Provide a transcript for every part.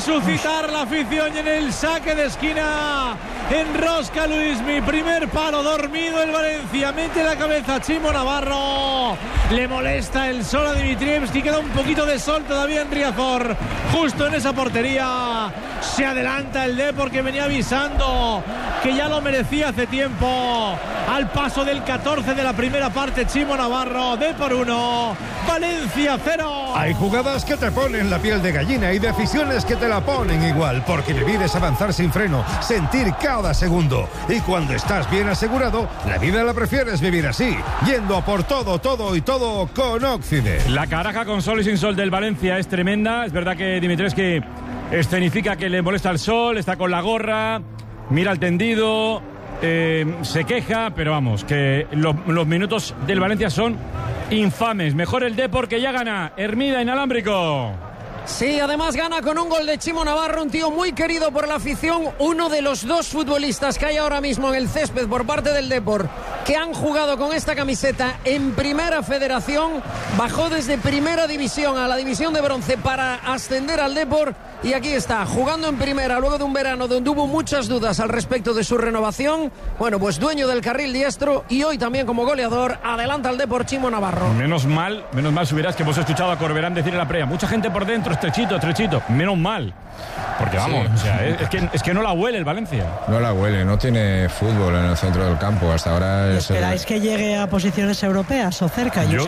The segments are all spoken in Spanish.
resucitar la afición en el saque de esquina. Enrosca Luismi, primer palo, dormido el Valencia, mete la cabeza Chimo Navarro, le molesta el sol a Dimitrievski, queda un poquito de sol todavía en Riazor, justo en esa portería. Se adelanta el Depor, que venía avisando que ya lo merecía hace tiempo. Al paso del 14 de la primera parte, Chimo Navarro, Depor 1, Valencia 0. Hay jugadas que te ponen la piel de gallina y decisiones que te la ponen igual, porque vivir es avanzar sin freno, sentir cada segundo. Y cuando estás bien asegurado, la vida la prefieres vivir así, yendo a por todo, todo y todo con Occident. La caraja con sol y sin sol del Valencia es tremenda. Es verdad que Dimitrievski escenifica que le molesta el sol, está con la gorra, mira el tendido, se queja, pero vamos, que los minutos del Valencia son infames. Mejor el Depor, que ya gana. Hermida, inalámbrico. Sí, además gana con un gol de Chimo Navarro, un tío muy querido por la afición, uno de los dos futbolistas que hay ahora mismo en el césped por parte del Depor que han jugado con esta camiseta en Primera Federación. Bajó desde Primera División a la División de Bronce para ascender al Depor y aquí está, jugando en Primera luego de un verano donde hubo muchas dudas al respecto de su renovación. Bueno, pues dueño del carril diestro y hoy también como goleador adelanta al Depor Chimo Navarro. Menos mal si hubieras que hemos escuchado a Corberán decir en la previa, mucha gente por dentro, estrechito, menos mal. Porque vamos, sí. O sea, es que no la huele el Valencia. No la huele, no tiene fútbol en el centro del campo. Hasta ahora es... ¿Esperáis que llegue a posiciones europeas o cerca? Yo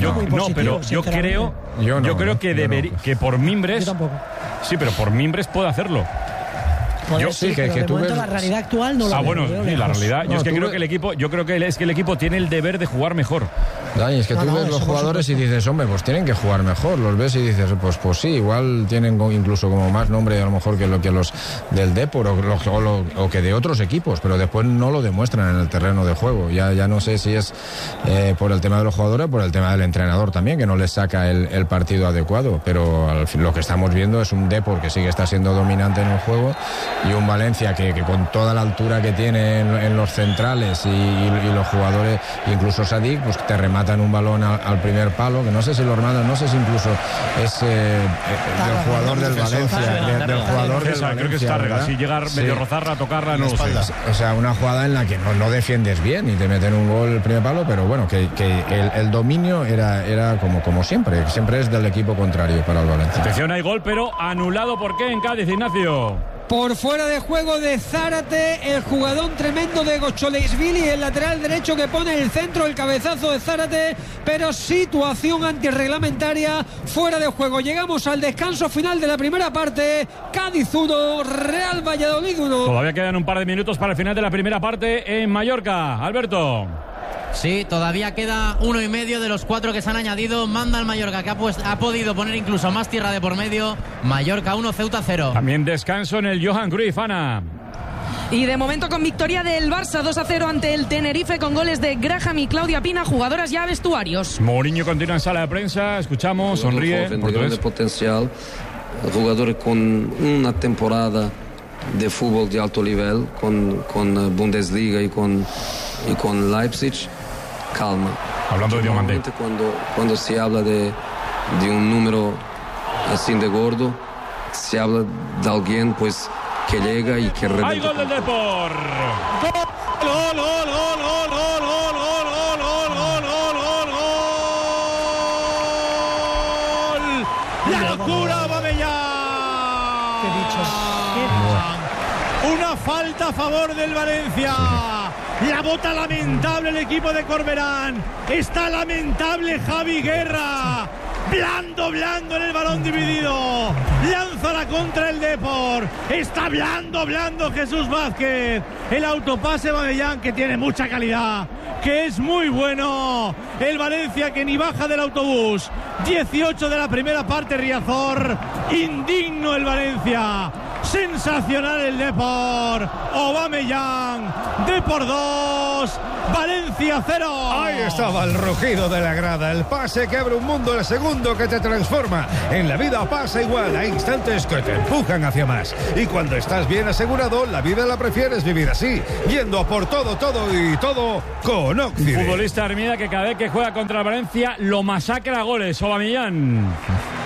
creo que por Mimbres... Yo tampoco. Sí, pero por Mimbres puede hacerlo. Yo sí, que tú ves... La realidad actual no la veo. Bueno, sí, la realidad. No, Yo creo que el equipo tiene el deber de jugar mejor. Dani, es que tú ves los jugadores y dices, hombre, pues tienen que jugar mejor. Los ves y dices, pues sí, igual tienen incluso como más nombre a lo mejor que los del Depor o que de otros equipos, pero después no lo demuestran en el terreno de juego. Ya no sé si es por el tema de los jugadores o por el tema del entrenador también, que no les saca el partido adecuado. Pero al fin, lo que estamos viendo es un Depor que sigue está siendo dominante en el juego y un Valencia que con toda la altura que tiene en los centrales y los jugadores, incluso Sadik, pues te rematan un balón al primer palo, que no sé si lo rematan, no sé si incluso es del jugador del Valencia, del jugador del Valencia. Creo que es Tárrega, si llegar medio rozarla, tocarla, no lo sé. O sea, una jugada en la que no defiendes bien y te meten un gol el primer palo, pero bueno, que el dominio era como siempre es del equipo contrario para el Valencia. Atención, hay gol, pero anulado. ¿Por qué en Cádiz, Ignacio? Por fuera de juego de Zárate, el jugador tremendo de Gocholeisvili, el lateral derecho que pone el centro, el cabezazo de Zárate, pero situación antirreglamentaria, fuera de juego. Llegamos al descanso final de la primera parte. Cádiz 1, Real Valladolid 1. Todavía quedan un par de minutos para el final de la primera parte en Mallorca. Alberto. Sí, todavía queda 1,5 de los 4 que se han añadido. Manda el Mallorca, que ha podido poner incluso más tierra de por medio. Mallorca 1, Ceuta 0. También descanso en el Johan Cruyff, Ana. Y de momento con victoria del Barça 2-0 ante el Tenerife, con goles de Graham y Claudia Pina, jugadoras ya vestuarios. Mourinho continúa en sala de prensa, escuchamos, sonríe. De grande potencial, jugadores con una temporada de fútbol de alto nivel, con Bundesliga y con Leipzig. Calma. Hablando de Diamante. Cuando se habla de un número así de gordo, se habla de alguien pues que llega y que revienta. ¡Hay gol del Depor! ¡Gol! ¡La locura, Babellán! ¡Qué bichos! Una falta a favor del Valencia. La bota lamentable el equipo de Corberán. Está lamentable Javi Guerra. Blando en el balón dividido. Lanza la contra el Depor. Está blando Jesús Vázquez. El autopase Babellán, que tiene mucha calidad, que es muy bueno. El Valencia que ni baja del autobús. 18 de la primera parte, Riazor. Indigno el Valencia. Sensacional el Depor. Aubameyang. Depor 2, Valencia 0. Ahí estaba el rugido de la grada, el pase que abre un mundo, el segundo que te transforma. En la vida pasa igual, hay instantes que te empujan hacia más. Y cuando estás bien asegurado, la vida la prefieres vivir así, yendo a por todo y todo con Occident. Futbolista Hermida que cada vez que juega contra el Valencia lo masacra a goles. Aubameyang.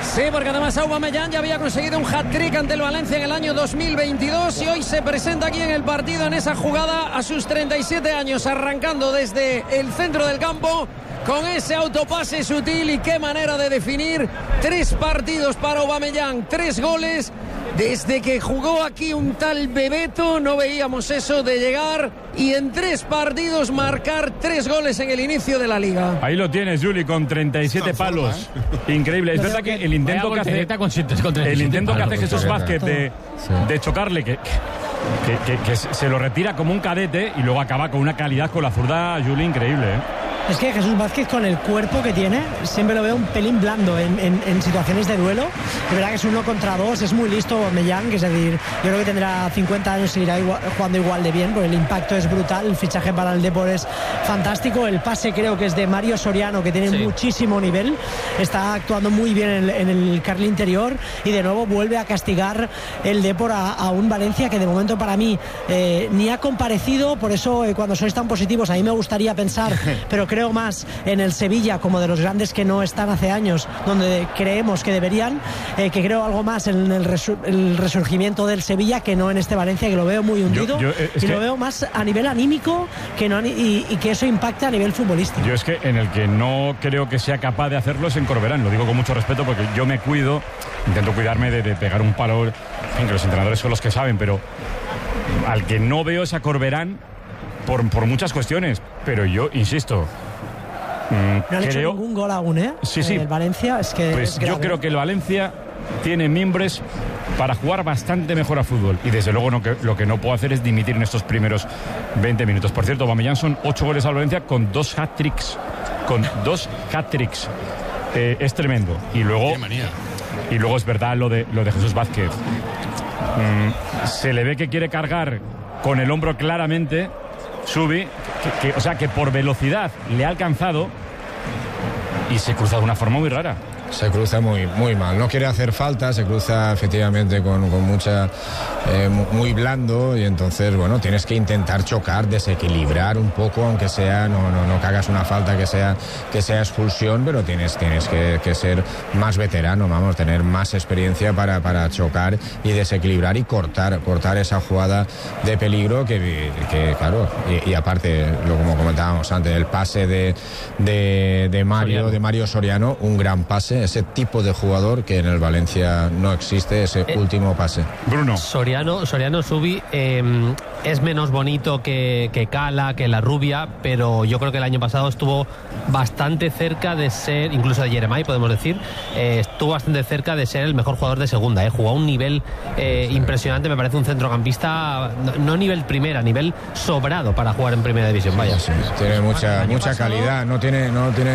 Sí, porque además Aubameyang ya había conseguido un hat-trick ante el Valencia en el año 2022 y hoy se presenta aquí en el partido en esa jugada a sus 37 años, arrancando desde el centro del campo con ese autopase sutil. Y qué manera de definir. 3 partidos para Aubameyang, 3 goles. Desde que jugó aquí un tal Bebeto no veíamos eso de llegar y en 3 partidos marcar 3 goles en el inicio de la Liga. Ahí lo tienes, Juli, con 37 palos. Increíble. Es verdad que el intento que hace Jesús Vázquez de chocarle, que se lo retira como un cadete y luego acaba con una calidad con la zurda, Juli, increíble, ¿eh? Es que Jesús Vázquez, con el cuerpo que tiene, siempre lo veo un pelín blando en situaciones de duelo. De verdad que es 1 contra 2, es muy listo Aubameyang, es decir, yo creo que tendrá 50 años y seguirá jugando igual de bien, porque el impacto es brutal, el fichaje para el Depor es fantástico, el pase creo que es de Mario Soriano, que tiene muchísimo nivel, está actuando muy bien en el carril interior y de nuevo vuelve a castigar el Depor a un Valencia que de momento para mí ni ha comparecido, por eso cuando sois tan positivos a mí me gustaría pensar, pero creo más en el Sevilla como de los grandes que no están hace años, donde creemos que deberían, que creo algo más en el resurgimiento del Sevilla que no en este Valencia, que lo veo muy hundido y lo veo más a nivel anímico que no, y que eso impacta a nivel futbolístico. Yo es que en el que no creo que sea capaz de hacerlo es en Corberán, lo digo con mucho respeto porque yo me cuido, intento cuidarme de pegar un palo, en fin, que los entrenadores son los que saben, pero al que no veo es a Corberán por muchas cuestiones, pero yo insisto, no han hecho ningún gol aún, ¿eh? Sí. El Valencia es que pues yo creo que el Valencia tiene mimbres para jugar bastante mejor a fútbol y desde luego lo que no puedo hacer es dimitir en estos primeros 20 minutos. Por cierto, Aubameyang son 8 goles al Valencia con 2 hat-tricks. Es tremendo. Y luego es verdad lo de Jesús Vázquez. Se le ve que quiere cargar con el hombro claramente Subi, o sea que por velocidad le ha alcanzado y se cruza de una forma muy rara. Se cruza muy mal, no quiere hacer falta, se cruza efectivamente con mucha muy blando y entonces bueno, tienes que intentar chocar, desequilibrar un poco, aunque sea no que hagas una falta que sea expulsión, pero tienes que ser más veterano, vamos, tener más experiencia para chocar y desequilibrar y cortar esa jugada de peligro que claro, y aparte, como comentábamos antes, el pase de Mario Soriano, un gran pase, ese tipo de jugador que en el Valencia no existe, ese último pase. Bruno. Soriano Subi es menos bonito que Cala, que la Rubia, pero yo creo que el año pasado estuvo bastante cerca de ser, incluso de Jeremai podemos decir, estuvo bastante cerca de ser el mejor jugador de segunda, jugó a un nivel impresionante, me parece un centrocampista, no nivel primera, nivel sobrado para jugar en primera división, vaya. Sí, tiene mucha calidad, no tiene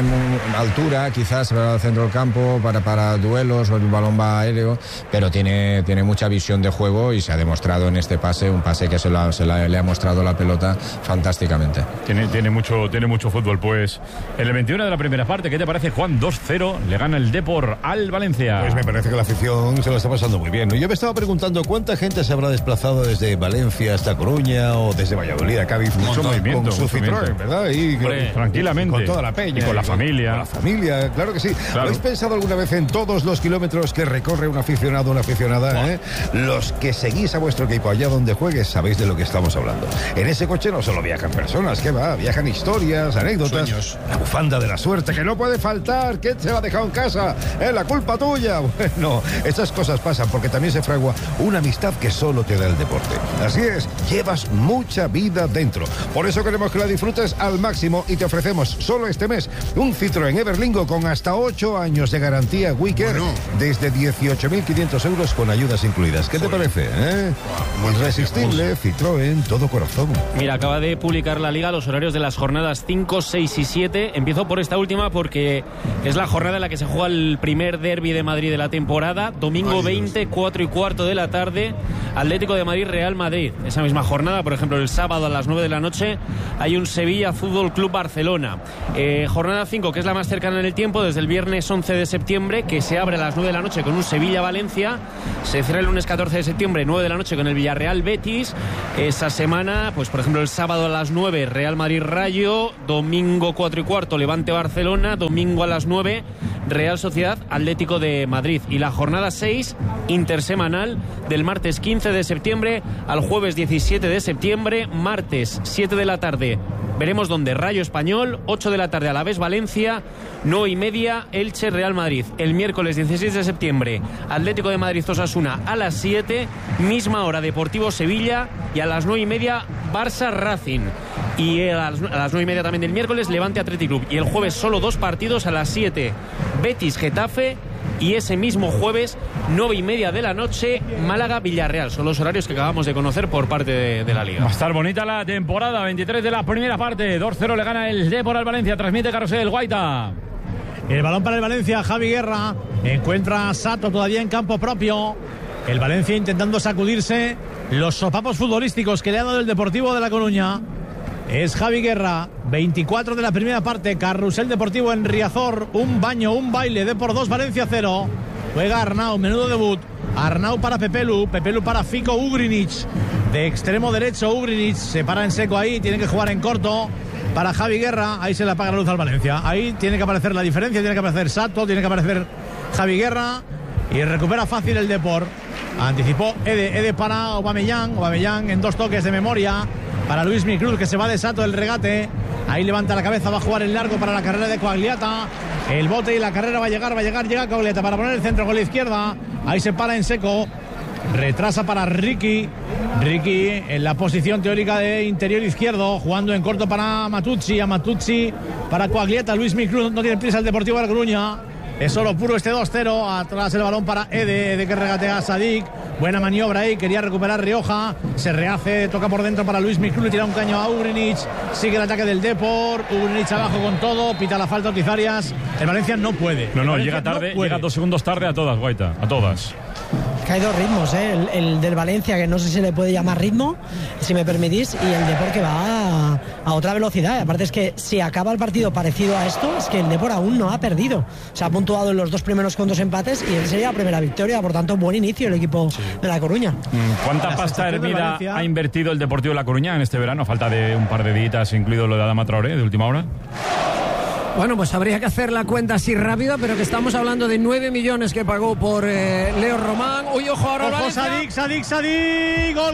altura quizás para el centro del campo, para duelos o el balón va aéreo, pero tiene mucha visión de juego y se ha demostrado en este pase, un pase que le ha mostrado la pelota fantásticamente. Tiene mucho fútbol. Pues en el 21 de la primera parte, ¿qué te parece, Juan? 2-0, le gana el Depor al Valencia. Pues me parece que la afición se lo está pasando muy bien. Yo me estaba preguntando cuánta gente se habrá desplazado desde Valencia hasta Coruña o desde Valladolid a Cádiz mucho movimiento, con su Citroën, ¿verdad? Y tranquilamente. Con toda la peña. Y con la familia. Con la familia, claro que sí. Claro. ¿Habéis pensado alguna vez en todos los kilómetros que recorre un aficionado o una aficionada? Los que seguís a vuestro equipo allá donde juegues, sabéis de lo que estamos hablando. En ese coche no solo viajan personas, ¿qué va? Viajan historias, anécdotas. Sueños. La bufanda de la suerte, que no puede faltar. ¿Quién se la ha dejado en casa? ¿Es la culpa tuya? Bueno, estas cosas pasan porque también se fragua una amistad que solo te da el deporte. Así es, llevas mucha vida dentro. Por eso queremos que la disfrutes al máximo y te ofrecemos solo este mes un Citroën Everlingo con hasta 8 años de garantía Wicker desde 18.500 euros con ayudas incluidas. ¿Qué te parece? Irresistible, Citroën, todo corazón. Mira, acaba de publicar la Liga los horarios de las jornadas 5, 6 y 7. Empiezo por esta última porque es la jornada en la que se juega el primer derbi de Madrid de la temporada. Domingo 20, 4 y cuarto de la tarde, Atlético de Madrid, Real Madrid. Esa misma jornada, por ejemplo, el sábado a las 9 de la noche hay un Sevilla Fútbol Club Barcelona. Jornada 5, que es la más cercana en el tiempo, desde el viernes 11 de septiembre, que se abre a las 9 de la noche con un Sevilla-Valencia. Se cierra el lunes 14 de septiembre, 9 de la noche, con el Villarreal-Betis. Esa semana, pues por ejemplo, el sábado a las 9, Real Madrid-Rayo. Domingo 4 y cuarto, Levante-Barcelona. Domingo a las 9, Real Sociedad Atlético de Madrid. Y la jornada 6 intersemanal del martes 15 de septiembre al jueves 17 de septiembre, martes 7 de la tarde. Veremos dónde. Rayo Español, 8 de la tarde Alavés Valencia, 9:30 Elche Real Madrid. El miércoles 16 de septiembre Atlético de Madrid Osasuna a las 7, misma hora Deportivo Sevilla, y a las 9:30 Barça Racing. Y a las 9:30 también del miércoles Levante Athletic Club. Y el jueves solo 2 partidos, a las 7 Betis Getafe, y ese mismo jueves 9:30 de la noche Málaga Villarreal. Son los horarios que acabamos de conocer por parte de la Liga. Va a estar bonita la temporada. 23 de la primera parte, 2-0 le gana el Depor al Valencia. Transmite Carrusel Guaita. El balón para el Valencia, Javi Guerra encuentra a Sato todavía en campo propio. El Valencia intentando sacudirse los sopapos futbolísticos que le ha dado el Deportivo de La Coruña. Es Javi Guerra, 24 de la primera parte, Carrusel Deportivo en Riazor, un baño, un baile, Depor 2, Valencia 0. Juega Arnau, menudo debut. Arnau para Pepelu, Pepelu para Fico Ugrinic, de extremo derecho Ugrinic, se para en seco ahí, tiene que jugar en corto para Javi Guerra, ahí se le apaga la luz al Valencia, ahí tiene que aparecer la diferencia, tiene que aparecer Sato, tiene que aparecer Javi Guerra, y recupera fácil el Depor. Anticipó Ede para Aubameyang en 2 toques de memoria para Luismi Cruz, que se va de Sato el regate. Ahí levanta la cabeza, va a jugar el largo para la carrera de Coagliata. El bote y la carrera va a llegar, llega Coagliata para poner el centro con la izquierda. Ahí se para en seco. Retrasa para Ricky en la posición teórica de interior izquierdo, jugando en corto para Matucci, para Coagliata. Luismi Cruz no tiene prisa el Deportivo de La Coruña. Es oro puro este 2-0. Atrás el balón para Ede que regatea a Sadik. Buena maniobra ahí, quería recuperar Rioja. Se rehace, toca por dentro para Luis Miclú, le tira un caño a Ugrinic. Sigue el ataque del Depor. Ugrinic abajo con todo, pita la falta Otizarias. El Valencia no puede. No, llega tarde, llega 2 segundos tarde a todas, Guaita, a todas. Que hay 2 ritmos, el del Valencia, que no sé si se le puede llamar ritmo, si me permitís, y el Depor que va a otra velocidad. Aparte es que si acaba el partido parecido a esto, es que el Depor aún no ha perdido. Se ha puntuado en los 2 primeros con 2 empates y él sería la primera victoria, por tanto buen inicio el equipo de La Coruña. ¿Cuánta pasta hervida ha invertido el Deportivo de La Coruña en este verano? Falta de un par de días, incluido lo de Adama Traoré de última hora. Bueno, pues habría que hacer la cuenta así rápida, pero que estamos hablando de 9 millones que pagó por Leo Román. Uy, ojo ahora. Ojo, Sadik. Gol.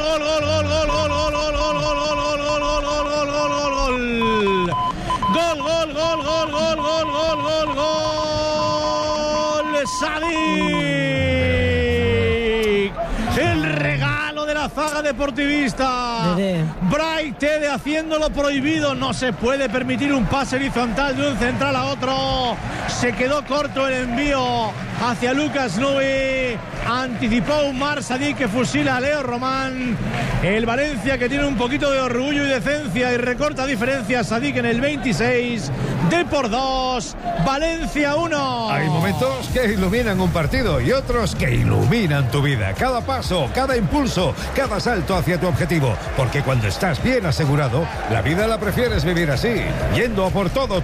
Sadik. El regalo de la zaga deportivista. Bright Ede haciendo lo prohibido. No se puede permitir un pase horizontal de un central a otro. Se quedó corto el envío hacia Lucas Nui. Anticipó Umar Sadik, que fusila a Leo Román. El Valencia, que tiene un poquito de orgullo y decencia y recorta diferencias. Sadik en el 26. Depor 2, Valencia 1. Hay momentos que iluminan un partido y otros que iluminan tu vida. Cada paso, cada impulso, cada salto hacia tu objetivo. Porque cuando estás bien asegurado, la vida la prefieres vivir así, yendo a por todo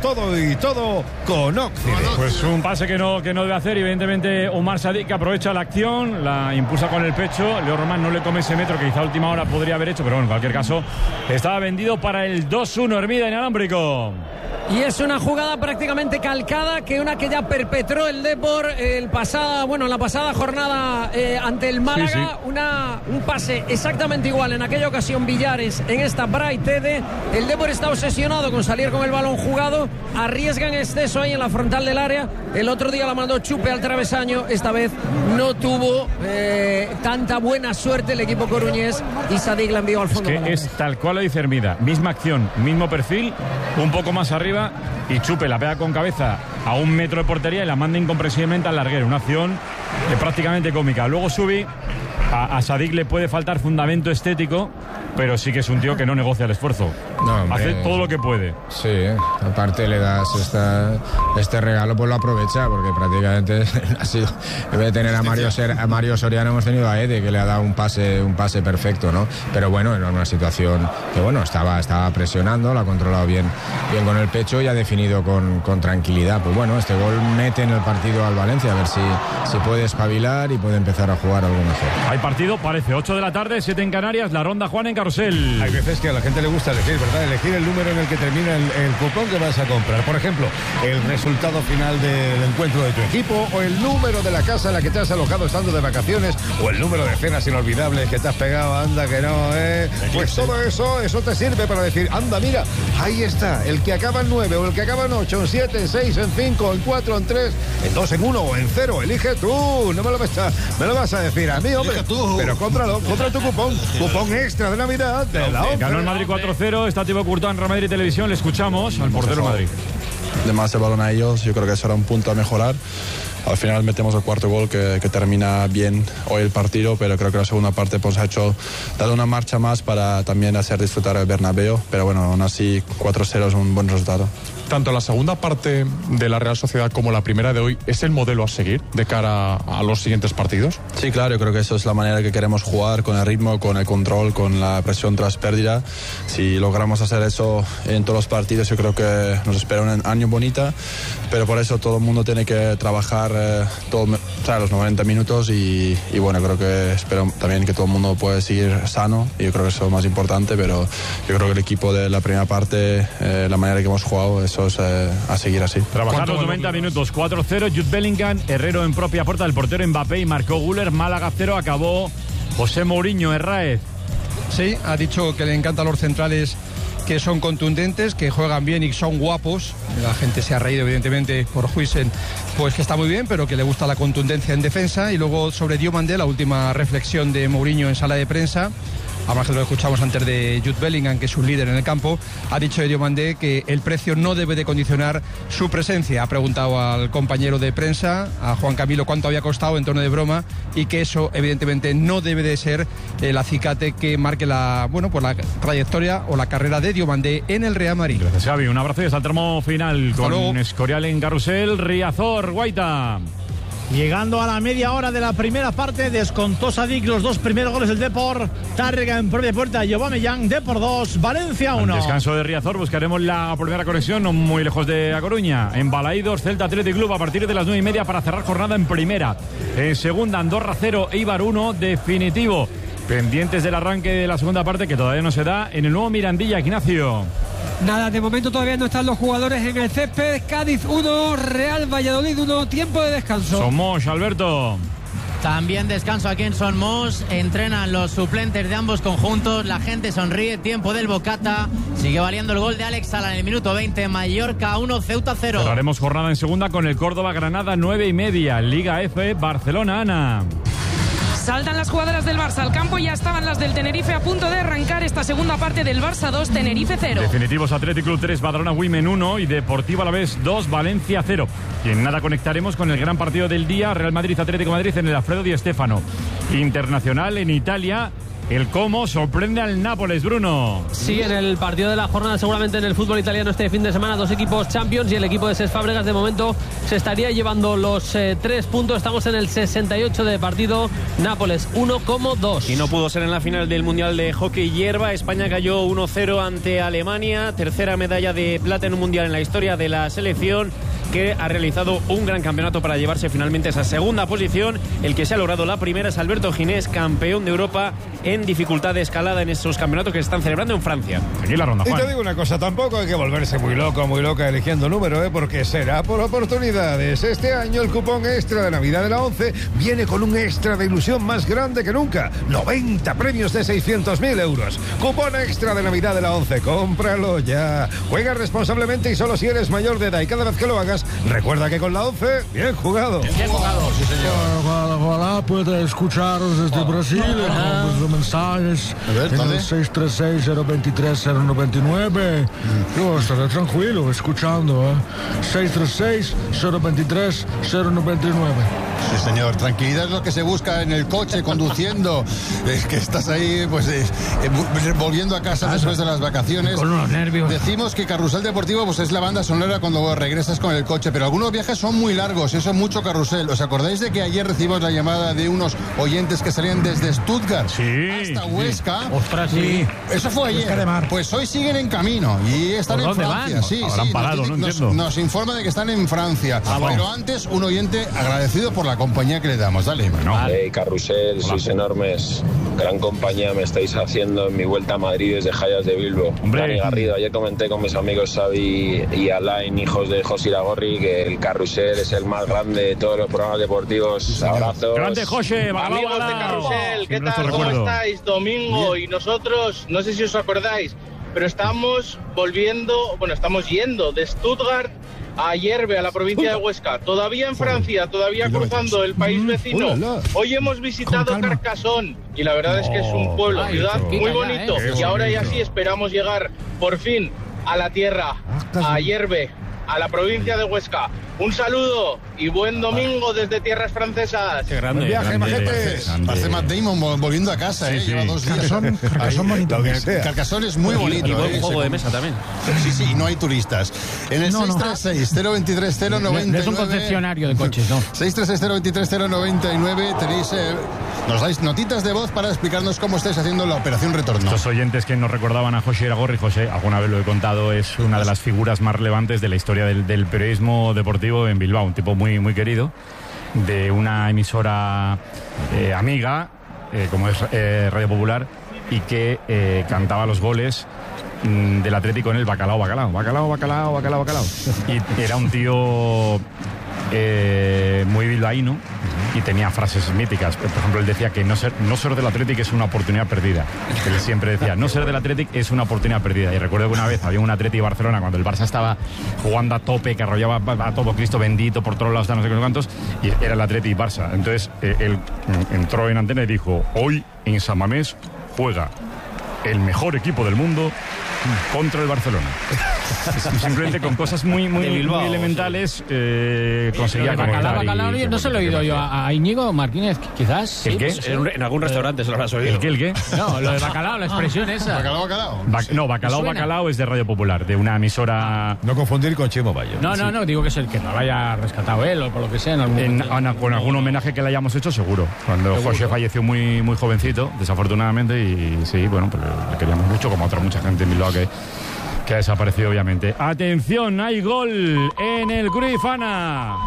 con Occident. Pues un pase que no debe hacer, evidentemente Umar Sadik, que aprovecha la acción, la impulsa con el pecho. Leo Román no le come ese metro que quizá a última hora podría haber hecho, pero bueno, en cualquier caso estaba vendido para el 2-1. Hermida inalámbrico. Y es una jugada prácticamente calcada, que una que ya perpetró el Depor en la pasada jornada ante el Málaga. Sí. Un pase exactamente igual en aquella ocasión Villares, en esta Bright Ede. El Depor está obsesionado con salir con el balón jugado, arriesga en exceso ahí en la frontal del área. El otro día la mandó Chupe al travesaño, esta vez no tuvo tanta buena suerte el equipo coruñés y Sadik la envió al fondo. Es que es tal cual lo dice Hermida, misma acción, mismo perfil, un poco más arriba, y Chupe la pega con cabeza a 1 metro de portería y la manda incomprensiblemente al larguero. Una acción prácticamente cómica. Luego Subi, a Sadik le puede faltar fundamento estético, pero sí que es un tío que no negocia el esfuerzo. No, hace todo lo que puede. Sí, aparte le das este regalo, pues lo aprovecha, porque prácticamente ha sido, en vez de tener a Mario Soriano, hemos tenido a Ede, que le ha dado un pase perfecto, ¿no? Pero bueno, era una situación que bueno, estaba presionando, lo ha controlado bien con el pecho y ha definido con tranquilidad. Pues bueno, este gol mete en el partido al Valencia, a ver si puede espabilar y puede empezar a jugar algo mejor. Hay partido, parece, 8 de la tarde, 7 en Canarias, la Ronda Juan en Carrusel. Hay veces que a la gente le gusta elegir, ¿verdad? Elegir el número en el que termina el cupón que vas a comprar. Por ejemplo, el resultado final del encuentro de tu equipo, o el número de la casa en la que te has alojado estando de vacaciones, o el número de cenas inolvidables que te has pegado, anda que no, Pues todo eso te sirve para decir, anda, mira, ahí está, el que acaba en 9, o el que acaba en 8, en 7, en 6, en 5, en 4, en 3, en 2, en 1 o en 0, elige tú, no me lo vas a decir a mí, hombre, pero compra tu cupón extra de Navidad de la ONCE. Ganó el Madrid 4-0, está Thibaut Courtois en Real Madrid Televisión, le escuchamos al portero de Madrid. De más el balón a ellos, yo creo que eso era un punto a mejorar. Al final metemos el cuarto gol que termina bien hoy el partido, pero creo que la segunda parte pues ha dado una marcha más para también hacer disfrutar el Bernabéu, pero bueno, aún así 4-0 es un buen resultado. Tanto la segunda parte de la Real Sociedad como la primera de hoy, ¿es el modelo a seguir de cara a los siguientes partidos? Sí, claro, yo creo que eso es la manera que queremos jugar, con el ritmo, con el control, con la presión tras pérdida. Si logramos hacer eso en todos los partidos, yo creo que nos espera un año bonito, pero por eso todo el mundo tiene que trabajar los 90 minutos y bueno, creo que espero también que todo el mundo pueda seguir sano, y yo creo que eso es lo más importante, pero yo creo que el equipo de la primera parte, la manera que hemos jugado, eso es a seguir así. Trabajar los 90 minutos, 4-0, Jude Bellingham, Herrero en propia puerta del portero Mbappé y marcó Güler, Málaga 0, acabó José Mourinho. Herráez. Sí, ha dicho que le encantan los centrales que son contundentes, que juegan bien y son guapos. La gente se ha reído evidentemente por Huijsen, pues que está muy bien, pero que le gusta la contundencia en defensa. Y luego sobre Diomandé, la última reflexión de Mourinho en sala de prensa, además que lo escuchamos antes de Jude Bellingham, que es un líder en el campo, ha dicho de Diomandé que el precio no debe de condicionar su presencia. Ha preguntado al compañero de prensa, a Juan Camilo, cuánto había costado en tono de broma, y que eso evidentemente no debe de ser el acicate que marque la trayectoria o la carrera de Diomandé en el Real Madrid. Gracias, Xavi. Un abrazo y hasta el tramo final. Hasta con luego. Escorial en Carrusel, Riazor, Guaita. Llegando a la media hora de la primera parte, descontó Sadik los 2 primeros goles del Depor. Tárrega en propia puerta, Aubameyang, Depor 2, Valencia 1. Descanso de Riazor, buscaremos la primera conexión, no muy lejos de A Coruña. En Balaídos, Celta Athletic Club a partir de las 9:30 para cerrar jornada en primera. En segunda, Andorra 0, Eibar 1, definitivo. Pendientes del arranque de la segunda parte, que todavía no se da, en el nuevo Mirandilla, Ignacio. Nada, de momento todavía no están los jugadores en el césped. Cádiz 1, Real Valladolid 1, tiempo de descanso. Somos, Alberto. También descanso aquí en Son Mos. Entrenan los suplentes de ambos conjuntos. La gente sonríe. Tiempo del Bocata. Sigue valiendo el gol de Alex Sala en el minuto 20. Mallorca 1, Ceuta 0. Cerraremos jornada en segunda con el Córdoba Granada 9:30. Liga F, Barcelona, Ana. Saltan las jugadoras del Barça al campo, ya estaban las del Tenerife a punto de arrancar esta segunda parte del Barça 2, Tenerife 0. Definitivos Athletic Club 3, Badalona Women 1 y Deportivo Alavés 2, Valencia 0. Y en nada conectaremos con el gran partido del día, Real Madrid Atlético de Madrid en el Alfredo Di Stéfano. Internacional en Italia. El Como sorprende al Nápoles, Bruno. Sí, en el partido de la jornada, seguramente en el fútbol italiano este fin de semana, 2 equipos Champions, y el equipo de Cesc Fábregas de momento se estaría llevando los 3 puntos. Estamos en el 68 de partido. Nápoles 1 como 2. Y no pudo ser en la final del Mundial de Hockey Hierba. España cayó 1-0 ante Alemania. Tercera medalla de plata en un Mundial en la historia de la selección, que ha realizado un gran campeonato para llevarse finalmente esa segunda posición. El que se ha logrado la primera es Alberto Ginés, campeón de Europa en dificultad de escalada en esos campeonatos que se están celebrando en Francia. Aquí la ronda, Juan. Y te digo una cosa, tampoco hay que volverse muy loca eligiendo número, porque será por oportunidades. Este año el cupón extra de Navidad de la ONCE viene con un extra de ilusión más grande que nunca. 90 premios de 600.000 euros. Cupón extra de Navidad de la ONCE. Cómpralo ya. Juega responsablemente y solo si eres mayor de edad. Y cada vez que lo hagas, recuerda que con la ONCE, bien jugado. Bien jugado, sí, señor. Ojalá pueda escucharos desde Brasil con los mensajes en el 636-023-099. Yo estaré tranquilo escuchando. 636-023-099. Sí, señor. Tranquilidad es lo que se busca en el coche, conduciendo. Es que estás ahí, pues, volviendo a casa después de las vacaciones. Con unos nervios. Decimos que Carrusel Deportivo, pues, es la banda sonora cuando regresas con el coche, pero algunos viajes son muy largos, eso es mucho carrusel. ¿Os acordáis de que ayer recibimos la llamada de unos oyentes que salían desde Stuttgart hasta Huesca? Ostras, sí. Eso fue ayer. Pues hoy siguen en camino y están en Francia. Sí, habrán parado, nos informa de que están en Francia. Pero antes, un oyente agradecido por la compañía que le damos. Dale. Hey, Carrusel, sois enormes. Gran compañía me estáis haciendo en mi vuelta a Madrid desde Jayas de Bilbo. Dani Garrido, ayer comenté con mis amigos Xavi y Alain, hijos de José Iragorri, que el Carrusel es el más grande de todos los programas deportivos. Abrazos. Grande José, amigos de Carrusel, ¿qué tal? ¿Cómo estáis? Domingo, y nosotros, no sé si os acordáis, pero estamos yendo de Stuttgart a Yerbe, a la provincia de Huesca, todavía en Francia, todavía cruzando el país vecino. Hoy hemos visitado Carcassonne y la verdad es que es un pueblo, ciudad muy bonito, y ahora ya sí esperamos llegar por fin a la tierra, a Yerbe, a la provincia de Huesca. Un saludo y buen domingo desde tierras francesas. Qué grande. Buen viaje, majete. Parece Matt Damon volviendo a casa, lleva 2 días. Carcassonne bonito. Carcassonne es muy bonito. Y buen juego de mesa también. Sí, no hay turistas. En el 636-023-099... No es un concesionario de coches, ¿no? 636-023-099 tenéis... nos dais notitas de voz para explicarnos cómo estáis haciendo la operación retorno. Estos oyentes que nos recordaban a José Iragorri, José, alguna vez lo he contado, es una de las figuras más relevantes de la historia del periodismo deportivo en Bilbao, un tipo muy, muy querido, de una emisora amiga, como es Radio Popular, y que cantaba los goles del Atlético en el bacalao. Y era un tío muy bilbaíno y tenía frases míticas. Por ejemplo, él decía que no ser del Athletic es una oportunidad perdida. Él siempre decía, no ser del Athletic es una oportunidad perdida. Y recuerdo que una vez había un Athletic Barcelona cuando el Barça estaba jugando a tope, que arrollaba a todo Cristo bendito por todos lados, no sé qué cuántos, y era el Athletic Barça. Entonces él entró en antena y dijo, hoy en San Mamés juega el mejor equipo del mundo contra el Barcelona. Simplemente con cosas muy elementales conseguía bacalao, no se lo he oído yo a Íñigo Martínez, quizás. ¿El qué? En algún restaurante se lo habrás oído. ¿El qué? No, lo de bacalao, la expresión esa. Bacalao es de Radio Popular, de una emisora... No confundir con Chimo Bayo. No, digo que es el que no lo haya rescatado él o por lo que sea. Con algún homenaje que le hayamos hecho, seguro. Cuando José falleció muy, muy jovencito, desafortunadamente, y sí, bueno, pues le queríamos mucho, como a otra mucha gente en Bilbao que ha desaparecido, obviamente. Atención, hay gol en el Cruyff, Ana.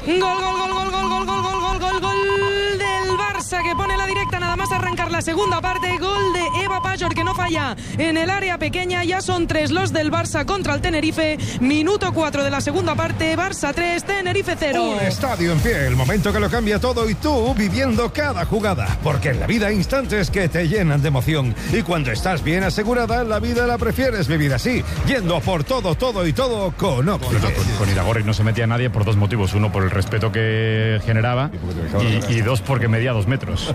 Gol del Barça, que pone la directa nada más arrancar la segunda parte. Gol de Eva Pajor, que no falla en el área pequeña. Ya son 3 los del Barça contra el Tenerife. Minuto 4 de la segunda parte. Barça 3, Tenerife 0. Un estadio en pie, el momento que lo cambia todo, y tú viviendo cada jugada. Porque en la vida hay instantes que te llenan de emoción. Y cuando estás bien asegurada, la vida la prefieres vivir así, yendo por todo con Optiker. Con Iragorri no se metía nadie por 2 motivos. Uno, por el respeto que generaba, y 2, porque medía 2 metros.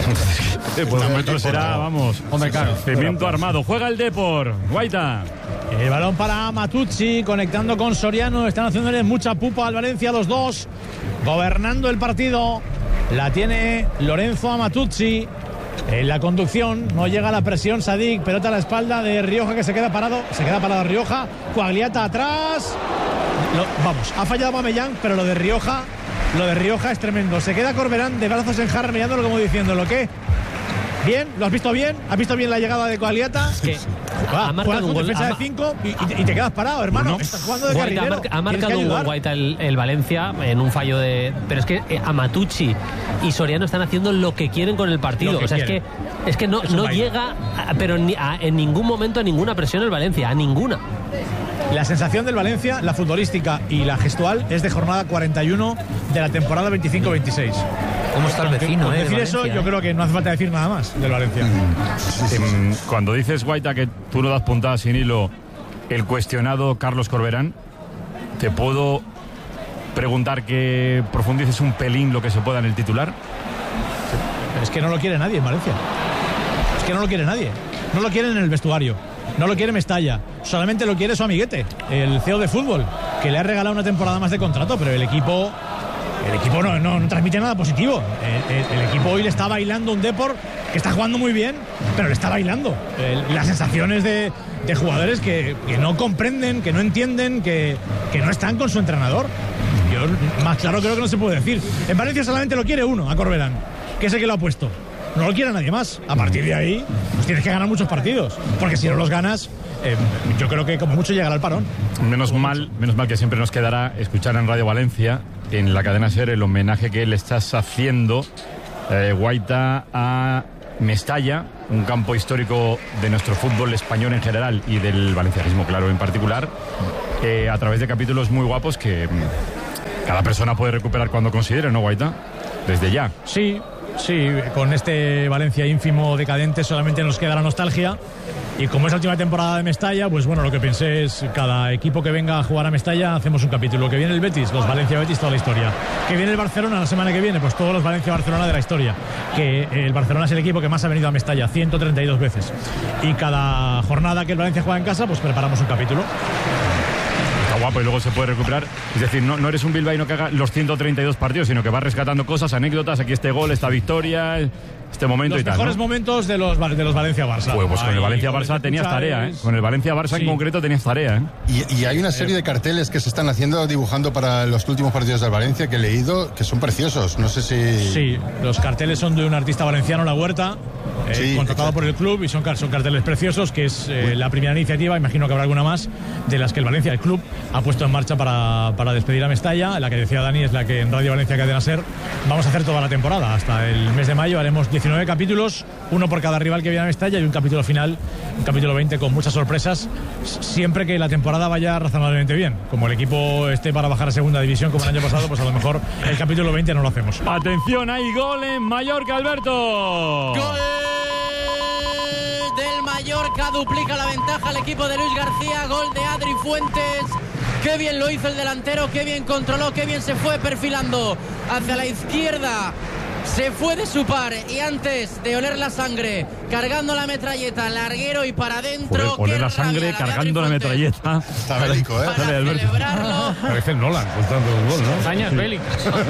2 metros era, vamos, cemento armado. Juega el Depor, Guaita. El balón para Matuzzi, conectando con Soriano. Están haciéndole mucha pupa al Valencia, los dos, gobernando el partido. La tiene Lorenzo a Matuzzi. En la conducción no llega la presión. Sadik, pelota a la espalda de Rioja, que se queda parado Rioja. Coagliata atrás. Ha fallado Mamellán, pero lo de Rioja es tremendo. Se queda Corberán de brazos en jarra, mirándolo como diciéndolo, ¿qué? Bien, ¿lo has visto bien? ¿Has visto bien la llegada de Coagliata? Ha marcado un gol. Defensa de 5 y te quedas parado, hermano. Estás jugando de carrilero. Ha marcado un gol, Guaita, el Valencia, en un fallo de... Pero es que Amatucci y Soriano están haciendo lo que quieren con el partido. O sea, es que no llega, pero en ningún momento a ninguna presión el Valencia, a ninguna. La sensación del Valencia, la futbolística y la gestual, es de jornada 41 de la temporada 25-26. ¿Cómo está el vecino? Decir Valencia, eso, yo creo que no hace falta decir nada más del Valencia. Cuando dices, Guaita, que tú no das puntadas sin hilo, el cuestionado Carlos Corberán, ¿te puedo preguntar que profundices un pelín lo que se pueda en el titular? Es que no lo quiere nadie en Valencia. Es que no lo quiere nadie. No lo quieren en el vestuario. No lo quiere Mestalla, solamente lo quiere su amiguete, el CEO de fútbol, que le ha regalado una temporada más de contrato, pero el equipo no transmite nada positivo. El equipo hoy le está bailando un Depor que está jugando muy bien, pero le está bailando. Las sensaciones de de jugadores que no comprenden, que no entienden, que no están con su entrenador. Yo más claro creo que no se puede decir. En Valencia solamente lo quiere uno, a Corberán, que es el que lo ha puesto. No lo quiere nadie más. A partir de ahí, pues tienes que ganar muchos partidos, porque si no los ganas, yo creo que como mucho llegará al parón. Menos mal que siempre nos quedará escuchar en Radio Valencia, en la cadena SER, el homenaje que le estás haciendo, Guaita, a Mestalla, un campo histórico de nuestro fútbol español en general y del valencianismo, claro, en particular, a través de capítulos muy guapos que cada persona puede recuperar cuando considere, ¿no, Guaita? Desde ya. Sí, con este Valencia ínfimo decadente solamente nos queda la nostalgia. Y como es la última temporada de Mestalla, pues bueno, lo que pensé es cada equipo que venga a jugar a Mestalla hacemos un capítulo. Que viene el Betis, los Valencia-Betis, toda la historia. Que viene el Barcelona la semana que viene, pues todos los Valencia-Barcelona de la historia. Que el Barcelona es el equipo que más ha venido a Mestalla, 132 veces. Y cada jornada que el Valencia juega en casa, pues preparamos un capítulo. Está guapo y luego se puede recuperar. Es decir, no eres un bilbaíno que haga los 132 partidos, sino que vas rescatando cosas, anécdotas, aquí este gol, esta victoria, este momento los y tal. Los mejores momentos de los Valencia-Barça. Pues con el Valencia-Barça tenías tarea, ¿eh? Con el Valencia-Barça en concreto tenías tarea, ¿eh? Y hay una serie de carteles que se están haciendo, dibujando para los últimos partidos del Valencia, que he leído, que son preciosos. No sé si... Sí, los carteles son de un artista valenciano, La Huerta, contratado por el club, y son carteles preciosos, que es la primera iniciativa, imagino que habrá alguna más, de las que el Valencia, el club, ha puesto en marcha para despedir a Mestalla. La que decía Dani es la que en Radio Valencia Cadena SER vamos a hacer toda la temporada. Hasta el mes de mayo haremos 19 capítulos, uno por cada rival que viene a Mestalla, y un capítulo final, un capítulo 20 con muchas sorpresas, siempre que la temporada vaya razonablemente bien. Como el equipo esté para bajar a segunda división como el año pasado, pues a lo mejor el capítulo 20 no lo hacemos. Atención, hay gol en Mallorca, Alberto. ¡Gol del Mallorca! Duplica la ventaja al equipo de Luis García. Gol de Adri Fuentes. Qué bien lo hizo el delantero, qué bien controló, qué bien se fue perfilando hacia la izquierda. Se fue de su par y antes de oler la sangre, cargando la metralleta, larguero y para adentro. Oler la sangre, cargando la metralleta. Está bélico, ¿eh? Para celebrarlo. Parece Nolan contando el gol, ¿no? Hazañas bélicas.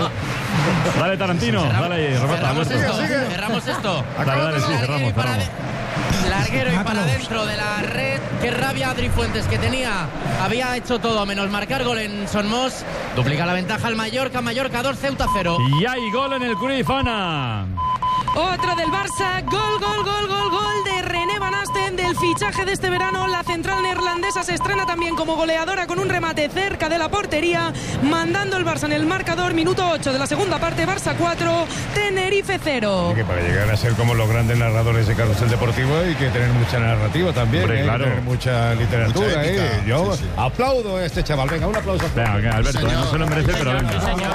Dale, Tarantino, dale, Cerramos esto. Dale, sí, cerramos. Larguero y para adentro de la red. Qué rabia Adri Fuentes, que había hecho todo menos marcar gol en Son Mos. Duplica la ventaja al Mallorca 2, Ceuta 0. Y hay gol en el Cruyff, Ana. Otro del Barça, gol de René Van Asten, del fichaje de este verano. La central neerlandesa se estrena también como goleadora con un remate cerca de la portería, mandando el Barça en el marcador. Minuto 8 de la segunda parte, Barça 4, Tenerife 0. Y que para llegar a ser como los grandes narradores de Carrusel Deportivo hay que tener mucha narrativa también. Hombre, claro. Tener mucha literatura. Mucha épica. Yo sí. aplaudo a este chaval. Venga, un aplauso. Venga, Alberto, no se lo merece, pero venga.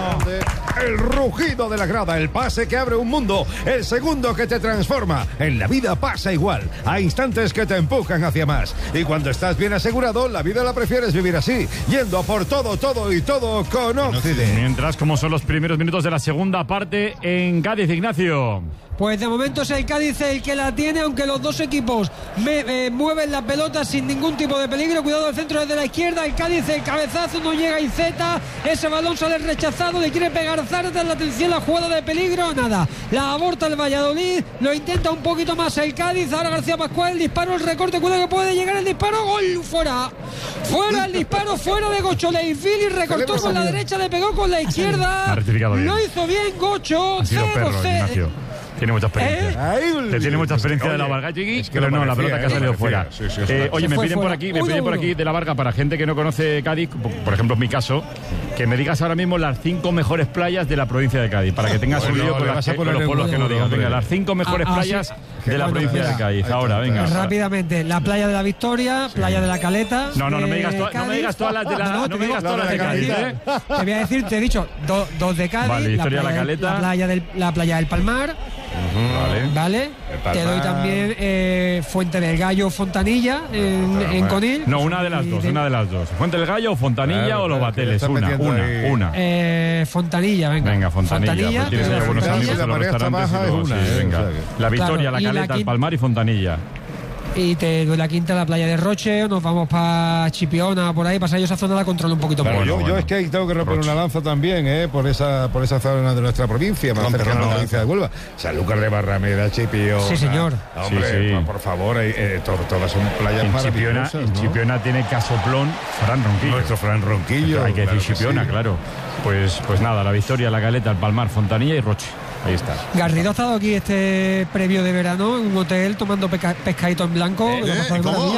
El rugido de la grada, el pase que abre un mundo, el segundo que te transforma. En la vida pasa igual. Hay instantes que te empujan hacia más. Y cuando estás bien asegurado, la vida la prefieres vivir así, yendo a por todo con Occident. Mientras, como son los primeros minutos de la segunda parte en Cádiz, Ignacio. Pues de momento es el Cádiz el que la tiene, aunque los dos equipos mueven la pelota sin ningún tipo de peligro. Cuidado al centro desde la izquierda, el Cádiz, el cabezazo, no llega Iceta, ese balón sale rechazado, le quiere pegar Zárate, la atención, la jugada de peligro, nada, la aborta el Valladolid, lo intenta un poquito más el Cádiz, ahora García Pascual, el disparo, el recorte, cuidado que puede llegar el disparo, gol, fuera el disparo, fuera de Gocho, Leifili recortó con la derecha, le pegó con la izquierda, lo hizo bien Gocho, 0-0. Tiene mucha experiencia. Tiene mucha experiencia de la Varga, pero no, la pelota que ha salido fuera. Oye, me piden por aquí de la Varga, para gente que no conoce Cádiz, por ejemplo en mi caso, que me digas ahora mismo las 5 mejores playas de la provincia de Cádiz, para que tengas un lío con los pueblos que no digas. Venga, las 5 mejores playas de la provincia de Cádiz. Ahora, venga. Rápidamente, la playa de la Victoria, playa de la Caleta. No me digas todas las de la no me digas todas las de Cádiz, ¿eh? Te voy a decir, te he dicho dos de Cádiz, vale, Victoria, la Caleta, la playa del Palmar. Vale. Te doy también Fuente del Gallo, Fontanilla en Conil. No, una de las dos. Fuente del Gallo, Fontanilla o Los Bateles. Una. Fontanilla, venga. Venga, Fontanilla. Pues tienes buenos amigos en los restaurantes. Venga. La Victoria, la Caleta, el Palmar y Fontanilla. y te doy la quinta a la playa de Roche, o nos vamos para Chipiona, por ahí, para esa zona la controlo un poquito más. Yo es que ahí tengo que romper una lanza también, por esa zona de nuestra provincia, más cercana a la provincia de Huelva. Sanlúcar de Barrameda, Chipiona. Sí, señor. Hombre, por favor, todas son playas maravillosas. En Chipiona tiene casoplón Fran Ronquillo. Nuestro Fran Ronquillo. Hay que decir Chipiona, claro. Pues nada, La Victoria, La Caleta, El Palmar, Fontanilla y Roche. Ahí está. Garrido ha estado aquí este previo de verano en un hotel tomando pescadito en blanco. ¿Cómo?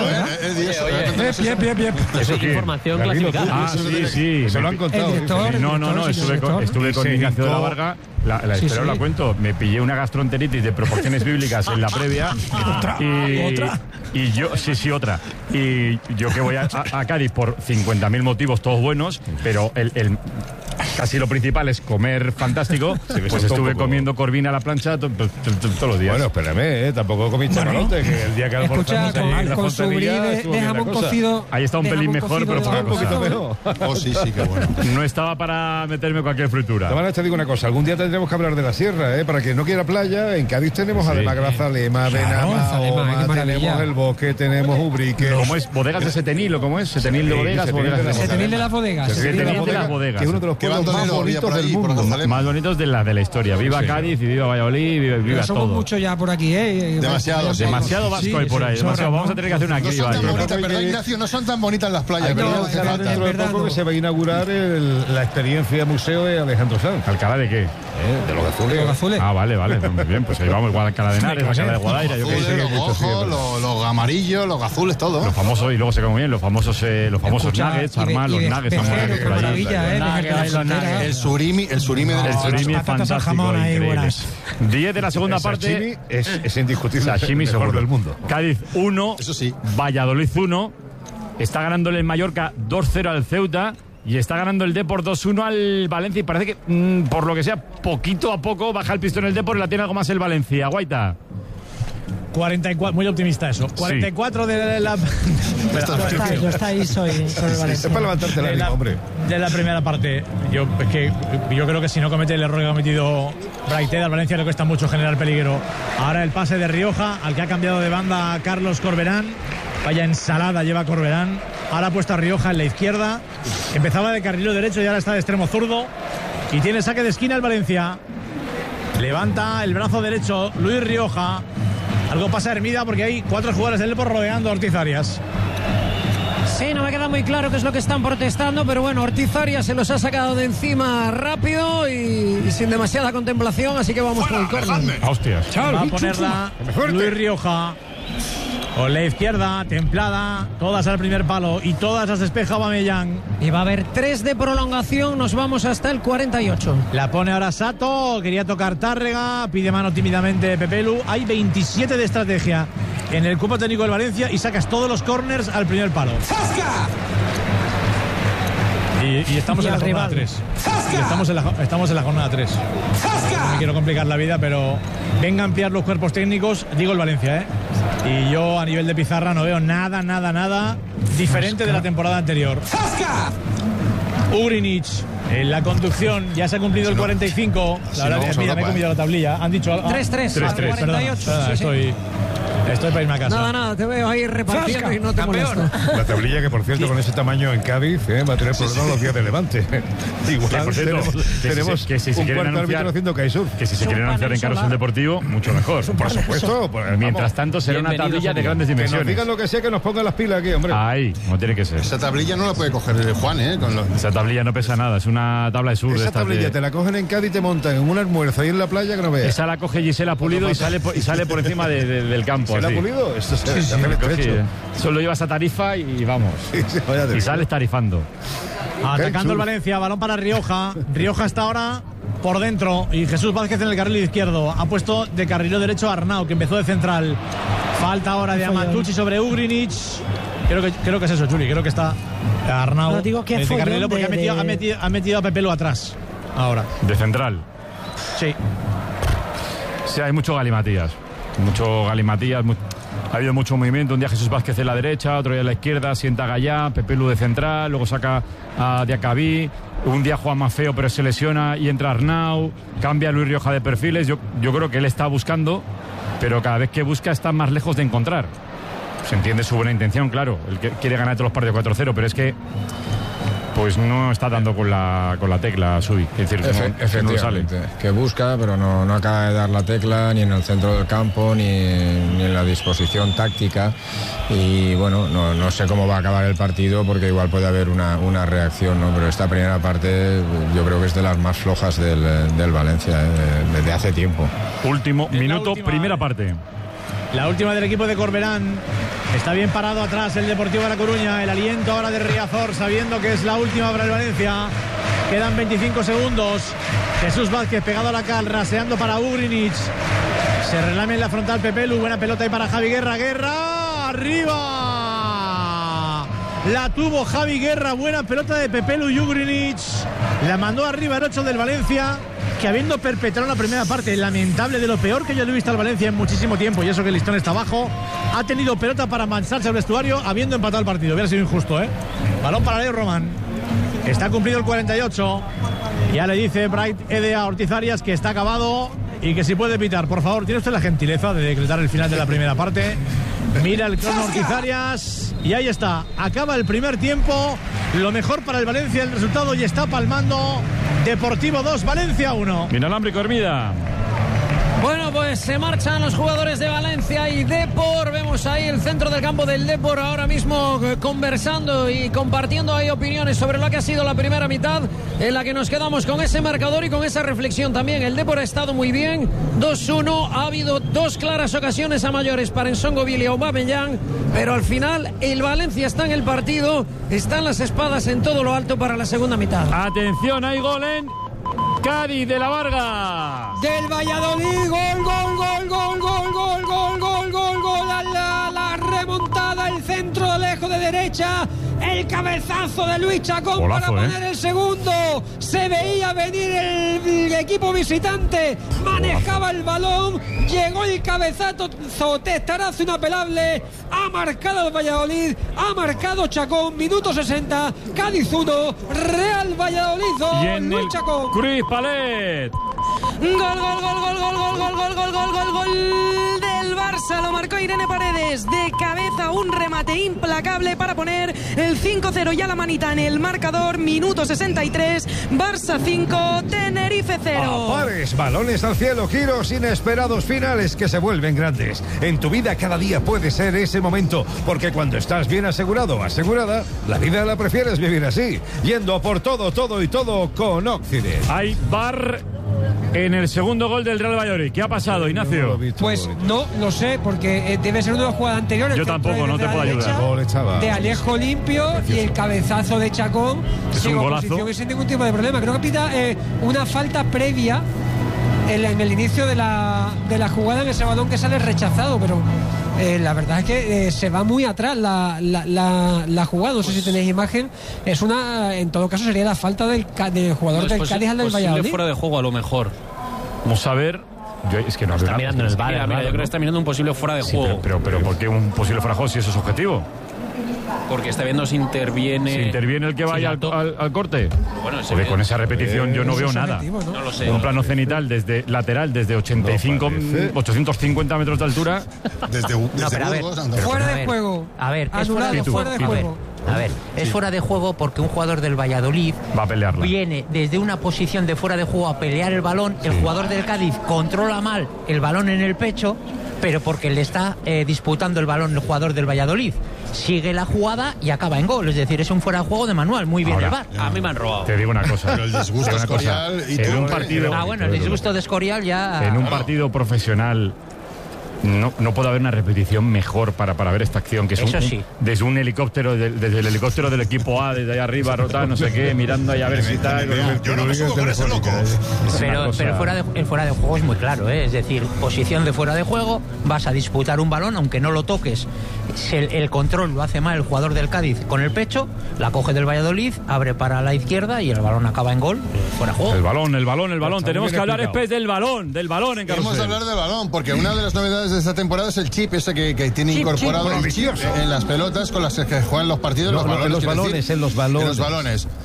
Bien. Eso es información clasificada. Sí. Se lo han contado. No, estuve con Ignacio de la Varga. La historia la cuento. Me pillé una gastroenteritis de proporciones bíblicas en la previa. ¿Otra? Y yo, otra. Y yo que voy a Cádiz por 50.000 motivos, todos buenos, pero casi lo principal es comer fantástico. Pues estuve comiendo corvina a la plancha todos los días. Bueno, espérame, tampoco comí chamalote, que el día que almorzamos con su brie de jamón cocido. Ahí está un pelín mejor, pero poca cosa. Mejor. Oh, sí, qué bueno. No estaba para meterme cualquier fritura. Te digo una cosa, algún día tendremos que hablar de la sierra, para quien no quiera playa. En Cádiz tenemos además Grazalema, Benamahoma, tenemos El Bosque, tenemos Ubrique. ¿Cómo es? ¿Bodegas de Setenil o cómo es? ¿Setenil de bodegas? Setenil de las bodegas. Setenil de las bodegas. Que es uno de los pueblos más bonitos del mundo. Más bonitos de la historia. Viva Cádiz y viva Valladolid, viva todo. Somos muchos ya por aquí, Demasiado vasco hay por ahí. Vamos a tener que hacer una criba. No son tan bonitas, ¿verdad, Ignacio? No son tan bonitas las playas. Dentro de poco que se va a inaugurar la experiencia museo de Alejandro Sanz. ¿Alcalá de qué? De los azules. Ah, vale. Muy bien, pues ahí vamos. Alcalá de Henares, Alcalá de Guadaira. Los amarillos, los azules, todo. Los famosos, y luego se come bien, los famosos nuggets, Armand, los nuggets. Qué maravilla, El surimi es fantástico, increíble. 10 de la segunda parte. Es indiscutible. Sashimi seguro del mundo. Cádiz 1, eso sí. Valladolid 1. Está ganándole el Mallorca 2-0 al Ceuta. Y está ganando el Depor 2-1 al Valencia. Y parece que, por lo que sea, poquito a poco baja el pistón el Depor y la tiene algo más el Valencia. Guaita. 44, muy optimista eso. 44 de la... Yo está ahí, soy con el Valencia. Es para levantarte el ánimo, hombre. De la primera parte, yo creo que si no comete el error que ha cometido Braithwaite, al Valencia le cuesta mucho generar peligro. Ahora el pase de Rioja, al que ha cambiado de banda Carlos Corberán. Vaya ensalada lleva Corberán. Ahora ha puesto a Rioja en la izquierda. Empezaba de carrilero derecho y ahora está de extremo zurdo. Y tiene saque de esquina el Valencia. Levanta el brazo derecho Luis Rioja. Algo pasa a Hermida porque hay 4 jugadores del Depor rodeando a Ortiz Arias. Sí, no me queda muy claro qué es lo que están protestando, pero bueno, Ortiz Arias se los ha sacado de encima rápido y sin demasiada contemplación, así que vamos con el córner. Hostias. Va a ponerla Luis Rioja. Con la izquierda, templada, todas al primer palo y todas las despeja Aubameyang. Y va a haber 3 de prolongación, nos vamos hasta el 48. La pone ahora Sato, quería tocar Tárrega, pide mano tímidamente Pepelu. Hay 27 de estrategia en el cuerpo técnico del Valencia y sacas todos los corners al primer palo. ¡Zasca! Y estamos en la jornada 3. Estamos en la jornada 3. No me quiero complicar la vida, pero venga a ampliar los cuerpos técnicos, digo el Valencia, Y yo a nivel de pizarra no veo nada diferente de la temporada anterior. Ugrinic en la conducción, ya se ha cumplido el 45. La verdad es que mira, me he comido la tablilla. Han dicho 3-3. 48. Estoy para irme a casa. Nada, te veo ahí repartiendo y no te molesto. La tablilla que, por cierto, con ese tamaño en Cádiz, va a tener problemas los días de Levante. Igual por cierto, tenemos que si se quieren anunciar haciendo Kaisur. Que si se quieren anunciar en Carrusel Deportivo, mucho mejor. Por supuesto. Mientras tanto, será una tablilla de grandes dimensiones. Que nos digan lo que sea, que nos pongan las pilas aquí, hombre. Ahí, como tiene que ser. Esa tablilla no la puede coger Juan, Esa tablilla no pesa nada, es una tabla de sur. Esa tablilla te la cogen en Cádiz y te montan en un almuerzo ahí en la playa que no veas. Esa la coge Gisela Pulido y sale por encima del campo. ¿Gisela Pulido? Solo llevas a Tarifa y vamos. Y sales tarifando. Atacando el Valencia, balón para Rioja. Rioja está ahora por dentro y Jesús Vázquez en el carril izquierdo. Ha puesto de carrilero derecho a Arnau, que empezó de central. Falta ahora de Amatucci sobre Ugrinic. Creo que es eso, Juli. Creo que está Arnau de carrilero porque ha metido a Pepelu atrás. Ahora. De central. Sí. Sí, hay mucho galimatías. Ha habido mucho movimiento. Un día Jesús Vázquez en la derecha, otro día en la izquierda, sienta a Gallá, Pepelu de central, luego saca a Diacabí. Un día juega más feo, pero se lesiona y entra Arnau. Cambia a Luis Rioja de perfiles. Yo creo que él está buscando, pero cada vez que busca está más lejos de encontrar. se entiende su buena intención, claro. Él quiere ganar todos los partidos 4-0, pero es que pues no está dando con la tecla Subi. Es decir, efectivamente, no sale. que busca, pero no acaba de dar la tecla ni en el centro del campo ni en la disposición táctica. Y bueno, no sé cómo va a acabar el partido, porque igual puede haber una reacción, ¿no? Pero esta primera parte yo creo que es de las más flojas del Valencia, desde hace tiempo. Último minuto, primera parte. La última del equipo de Corberán. Está bien parado atrás el Deportivo de La Coruña. El aliento ahora de Riazor, sabiendo que es la última para el Valencia. Quedan 25 segundos. Jesús Vázquez pegado a la cal, raseando para Ugrinic. Se relame en la frontal Pepelu. Buena pelota ahí para Javi Guerra. Guerra, arriba. La tuvo Javi Guerra. Buena pelota de Pepelu y Ugrinic. La mandó arriba el 8 del Valencia, que habiendo perpetrado la primera parte lamentable, de lo peor que yo le he visto al Valencia en muchísimo tiempo, y eso que el listón está abajo, ha tenido pelota para mancharse al vestuario habiendo empatado el partido. Hubiera sido injusto, ¿eh? Balón para Leo Román. Está cumplido el 48. Ya le dice Bright Ede a Ortiz Arias que está acabado y que si puede pitar. Por favor, ¿tiene usted la gentileza de decretar el final de la primera parte? Mira el crono Ortiz Arias y ahí está. Acaba el primer tiempo. Lo mejor para el Valencia, el resultado, y está palmando. Deportivo 2, Valencia 1. Inalámbrico Hermida. Bueno, pues se marchan los jugadores de Valencia y Depor. Vemos ahí el centro del campo del Depor ahora mismo conversando y compartiendo ahí opiniones sobre lo que ha sido la primera mitad, en la que nos quedamos con ese marcador y con esa reflexión también. El Depor ha estado muy bien, 2-1, ha habido dos claras ocasiones a mayores para Nsongoville y Aubameyang, pero al final el Valencia está en el partido, están las espadas en todo lo alto para la segunda mitad. Atención, hay gol en Cádiz de la Varga. Del Valladolid, gol, la remontada, el centro lejos de derecha, el cabezazo de Luis Chacón. Golazo, para poner el segundo. Se veía venir el equipo visitante, manejaba el balón, llegó el cabezazo, testarazo inapelable, ha marcado el Valladolid, ha marcado Chacón, minuto 60, Cádiz 1, Real Valladolid 2, Luis Chacón. Cruz Palet. Gol del Barça, lo marcó Irene Paredes de cabeza, un remate implacable para poner el 5-0 y a la manita en el marcador, minuto 63, Barça 5, Tenerife 0. Pares, balones al cielo, giros inesperados, finales que se vuelven grandes. En tu vida cada día puede ser ese momento, porque cuando estás bien asegurado o asegurada, la vida la prefieres vivir así, yendo por todo con Occident. Hay bar en el segundo gol del Real Valladolid. ¿Qué ha pasado, Ignacio? Pues no lo sé, porque debe ser una jugada anterior. Yo tampoco, no te puedo ayudar. De Alejo limpio y el cabezazo de Chacón. Es un golazo. Y sin ningún tipo de problema. Creo que pita una falta previa en el inicio de la jugada, en ese balón que sale rechazado, pero la verdad es que se va muy atrás la jugada. No sé si tenéis imagen. En todo caso sería la falta del jugador del Cádiz al del Valladolid. Fuera de juego a lo mejor. Vamos a ver. Es que no está mirando en el VAR. Mira, yo creo que está mirando un posible fuera de juego. Pero ¿por qué un posible fuera de juego si eso es objetivo? Porque está viendo si interviene. Si interviene el que vaya al corte. Bueno, con esa repetición yo no veo nada. No lo sé. Un plano cenital desde lateral, desde 850 metros de altura. Desde fuera de juego. A ver, es fuera de juego. A ver, es fuera de juego porque un jugador del Valladolid va a pelearla. Viene desde una posición de fuera de juego a pelear el balón. El jugador del Cádiz controla mal el balón en el pecho, pero porque le está disputando el balón el jugador del Valladolid. Sigue la jugada y acaba en gol. Es decir, es un fuera de juego de manual. Muy bien el VAR. A mí me han robado. Te digo una cosa. Pero el disgusto de Escorial y en un partido. Bueno, el disgusto de Escorial ya. En un partido profesional. No puede haber una repetición mejor para ver esta acción, que es desde un helicóptero, desde el helicóptero del equipo A, desde ahí arriba, rotar, no sé qué, mirando ahí a ver si tal. Yo no me subo con ese loco. Pero el fuera de juego es muy claro, ¿eh? Es decir, posición de fuera de juego, vas a disputar un balón, aunque no lo toques. El control lo hace mal el jugador del Cádiz con el pecho, la coge del Valladolid, abre para la izquierda y el balón acaba en gol, fuera de juego. El balón. Tenemos que hablar después del balón en Carrusel. Queremos hablar del balón, porque una de las novedades de esta temporada es el chip ese que tiene incorporado el chip en las pelotas con las que juegan los partidos. En los balones.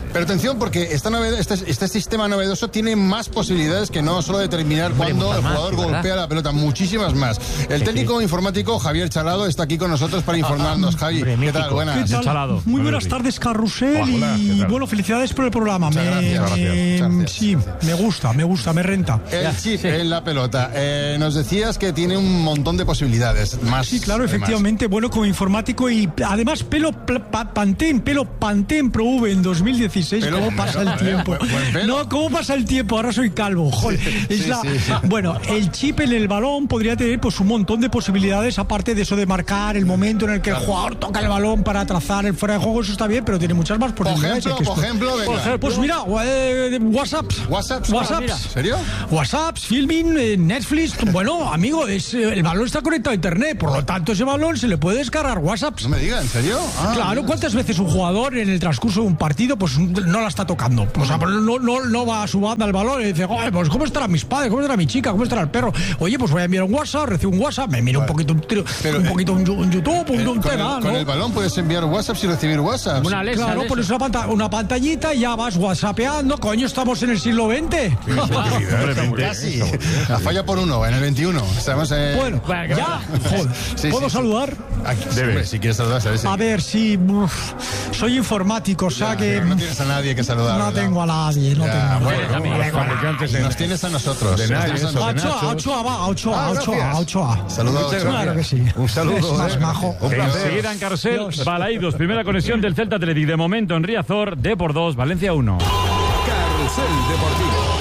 Pero atención, porque este sistema novedoso tiene más posibilidades que no solo determinar cuándo el jugador golpea la pelota, muchísimas más. El técnico informático Javier Chalado está aquí con nosotros para informarnos. Javi, ¿qué tal? Buenas. ¿Qué tal? Muy buenas tardes, Carrusel. Y bueno, felicidades por el programa. Gracias. Sí, me gusta, me renta. El chip en la pelota. Nos decías que tiene un montón de posibilidades. Más. Sí, claro, efectivamente. Bueno, como informático y además pelo Pantene Pro V en 2016. ¿Cómo pasa el tiempo? No, ¿cómo pasa el tiempo? Ahora soy calvo. Joder, Bueno, el chip en el balón podría tener pues un montón de posibilidades, aparte de eso de marcar el momento en el que el jugador toca el balón para trazar el fuera de juego. Eso está bien, pero tiene muchas más posibilidades. Por ejemplo, pues mira, WhatsApp. ¿En serio? WhatsApp, filming, Netflix. Bueno, amigo, el balón está conectado a internet, por lo tanto ese balón se le puede descargar WhatsApp. No me digas, ¿en serio? Claro, ¿cuántas veces un jugador en el transcurso de un partido pues no la está tocando? O sea, no va a su banda al balón y dice, pues ¿cómo estarán mis padres? ¿Cómo estará mi chica? ¿Cómo estará el perro? Oye, pues voy a enviar un WhatsApp, recibo un WhatsApp, me miro un poquito un YouTube, un tema, con el balón puedes enviar WhatsApp y recibir WhatsApp. Claro, pones una pantallita y ya vas whatsappeando. Coño, estamos en el siglo XX. Casi. La falla por uno, en el 21. Estamos Bueno, ya. Joder. ¿Puedo saludar? Si quieres saludar, ¿sabes? A ver, sí. Soy informático, o sea que... No tienes a nadie que saludar. No tengo a nadie, Nos tienes a nosotros. A Ochoa. Saludos, claro que sí. Un saludo. Es más majo. Enseguida en Carrusel, Balaídos, primera conexión del Celta Athletic. De momento en Riazor, Depor 2, Valencia 1. Carrusel Deportivo.